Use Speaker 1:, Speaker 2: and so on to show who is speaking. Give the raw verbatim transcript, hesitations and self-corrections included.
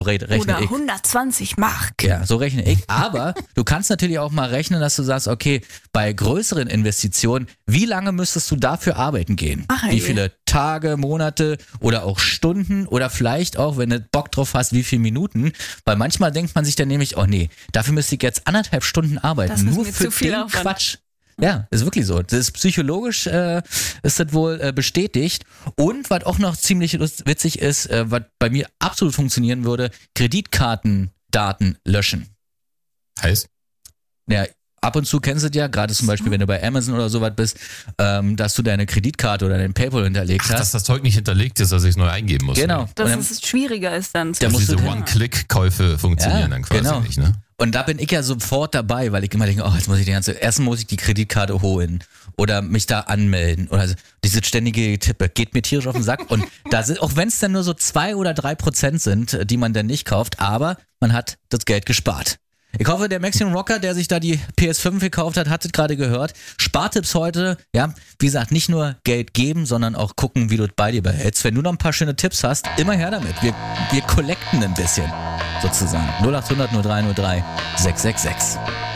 Speaker 1: rechne
Speaker 2: Oder
Speaker 1: ich.
Speaker 2: hundertzwanzig Mark.
Speaker 1: Ja, so rechne ich. Aber du kannst natürlich auch mal rechnen, dass du sagst, okay, bei größeren Investitionen, wie lange müsstest du dafür arbeiten gehen?
Speaker 2: Ach,
Speaker 1: wie
Speaker 2: ey.
Speaker 1: viele Tage, Monate oder auch Stunden oder vielleicht auch, wenn du Bock drauf hast, wie viele Minuten? Weil manchmal denkt man sich dann nämlich, oh nee, dafür müsste ich jetzt anderthalb Stunden arbeiten.
Speaker 2: Das ist
Speaker 1: nur
Speaker 2: mir
Speaker 1: für
Speaker 2: zu viel
Speaker 1: den
Speaker 2: Aufwand.
Speaker 1: Quatsch. Ja, ist wirklich so. Das ist psychologisch äh, ist das wohl äh, bestätigt. Und was auch noch ziemlich lust- witzig ist, äh, was bei mir absolut funktionieren würde, Kreditkartendaten löschen.
Speaker 3: Heißt?
Speaker 1: Ja, ab und zu kennst du das ja, gerade zum Beispiel, wenn du bei Amazon oder sowas bist, ähm, dass du deine Kreditkarte oder dein PayPal hinterlegt
Speaker 3: Ach, dass
Speaker 1: hast.
Speaker 3: das Zeug nicht hinterlegt ist, dass ich es neu eingeben muss.
Speaker 1: Genau.
Speaker 3: Ne?
Speaker 2: Dass
Speaker 1: Und dann-
Speaker 2: es schwieriger ist dann. zu
Speaker 1: Da
Speaker 3: Dass
Speaker 1: musst du
Speaker 3: diese
Speaker 1: den-
Speaker 3: One-Click-Käufe funktionieren
Speaker 1: Ja,
Speaker 3: dann quasi
Speaker 1: genau.
Speaker 3: nicht, ne?
Speaker 1: Und da bin ich ja sofort dabei, weil ich immer denke, oh, jetzt muss ich die ganze, erstens muss ich die Kreditkarte holen oder mich da anmelden oder so. Diese ständige Tippe geht mir tierisch auf den Sack. Und da sind, auch wenn es dann nur so zwei oder drei Prozent sind, die man dann nicht kauft, aber man hat das Geld gespart. Ich hoffe, der Maximum Rocker, der sich da die P S fünf gekauft hat, hat es gerade gehört. Spartipps heute, ja, wie gesagt, nicht nur Geld geben, sondern auch gucken, wie du es bei dir behältst. Wenn du noch ein paar schöne Tipps hast, immer her damit. Wir, wir collecten ein bisschen, sozusagen. null acht hundert null drei null drei sechs sechs sechs.